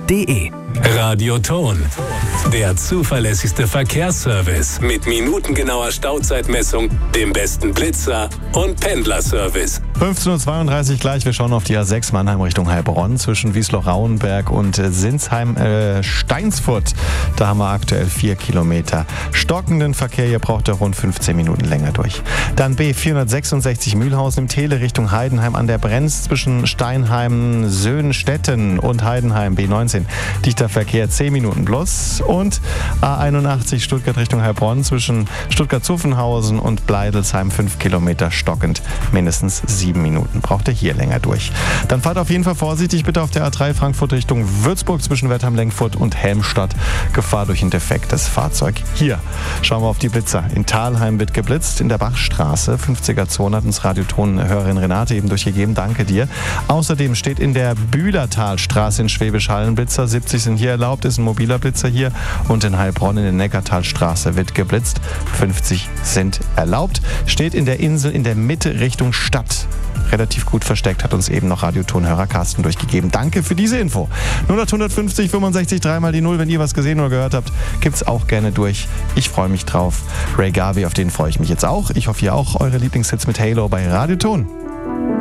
radioton.de. Radioton, der zuverlässigste Verkehrsservice mit minutengenauer Stauzeitmessung, dem besten Blitzer und Pendlerservice. 15:32 Uhr gleich. Wir schauen auf die A6 Mannheim Richtung Heilbronn zwischen Wiesloch-Rauenberg und Sinsheim-Steinsfurt. Da haben wir aktuell 4 Kilometer stockenden Verkehr. Ihr braucht rund 15 Minuten länger durch. Dann B466 Mühlhausen im Tele Richtung Heidenheim an der Brenz zwischen Steinheim, Söhnstetten und Heidenheim. B19 dichter Verkehr 10 Minuten plus. Und A81 Stuttgart Richtung Heilbronn zwischen Stuttgart-Zuffenhausen und Bleidelsheim 5 Kilometer stockend. Mindestens 7 Minuten braucht ihr hier länger durch. Dann fahrt auf jeden Fall vorsichtig bitte auf der A3 Frankfurt Richtung Würzburg zwischen Wertheim-Lenkfurt und Helmstadt. Gefahr durch ein defektes Fahrzeug. Hier schauen wir auf die Blitzer. In Thalheim wird geblitzt, in der Bachstraße. 50er-Zone hat uns Radioton-Hörerin Renate eben durchgegeben. Danke dir. Außerdem steht in der Bühlertalstraße in Schwäbisch Hall ein Blitzer. 70 sind hier erlaubt, ist ein mobiler Blitzer hier. Und in Heilbronn in der Neckartalstraße wird geblitzt. 50 sind erlaubt. Steht in der Insel in der Mitte Richtung Stadt. Relativ gut versteckt, hat uns eben noch Radiotonhörer Carsten durchgegeben. Danke für diese Info. 0850 65 3 mal die 0. Wenn ihr was gesehen oder gehört habt, gibt's auch gerne durch. Ich freue mich drauf. Ray Garvey, auf den freue ich mich jetzt auch. Ich hoffe, ihr auch. Eure Lieblingshits mit Halo bei Radioton.